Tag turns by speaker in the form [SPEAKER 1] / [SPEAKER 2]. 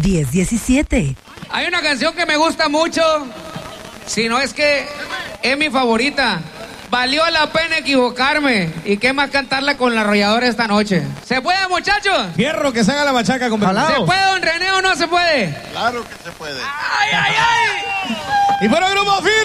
[SPEAKER 1] 1017.
[SPEAKER 2] Hay una canción que me gusta mucho, si no es que es mi favorita. Valió la pena equivocarme. ¿Y qué más cantarla con la arrolladora esta noche? ¿Se puede, muchachos?
[SPEAKER 3] Fierro, que se haga la machaca con
[SPEAKER 2] ¿Se puede, don René, o no se puede?
[SPEAKER 4] Claro que se puede.
[SPEAKER 2] ¡Ay, ay, ay!
[SPEAKER 3] Y para el grupo firme.